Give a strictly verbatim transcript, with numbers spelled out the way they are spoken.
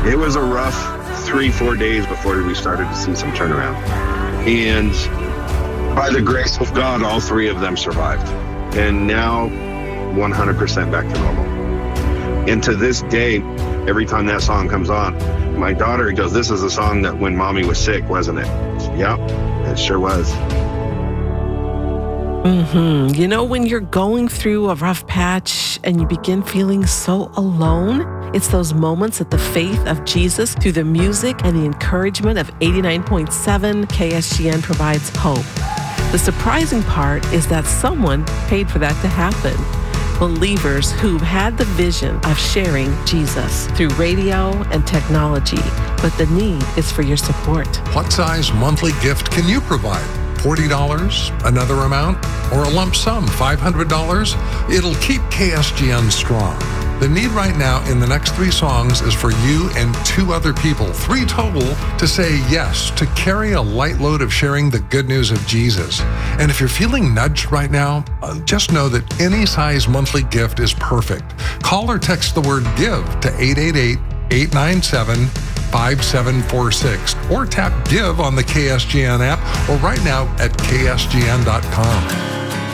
It was a rough three, four days before we started to see some turnaround. And by the grace of God, all three of them survived. And now one hundred percent back to normal. And to this day, every time that song comes on, my daughter goes, "This is a song that when mommy was sick, wasn't it?" Yep, it sure was. Mm-hmm. You know, when you're going through a rough patch and you begin feeling so alone, it's those moments that the faith of Jesus through the music and the encouragement of eighty-nine point seven K S G N provides hope. The surprising part is that someone paid for that to happen. Believers who had the vision of sharing Jesus through radio and technology, but the need is for your support. What size monthly gift can you provide? forty dollars, another amount, or a lump sum, five hundred dollars? It'll keep K S G N strong. The need right now in the next three songs is for you and two other people, three total, to say yes, to carry a light load of sharing the good news of Jesus. And if you're feeling nudged right now, uh, just know that any size monthly gift is perfect. Call or text the word GIVE to eight eight eight, eight nine seven, five seven four six or tap GIVE on the K S G N app or right now at K S G N dot com.